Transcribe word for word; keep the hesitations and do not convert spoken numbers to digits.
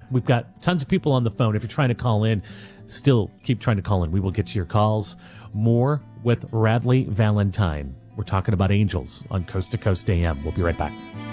we've got tons of people on the phone. If you're trying to call in, still keep trying to call in. We will get to your calls. More with Radley Valentine. We're talking about angels on Coast to Coast A M. We'll be right back.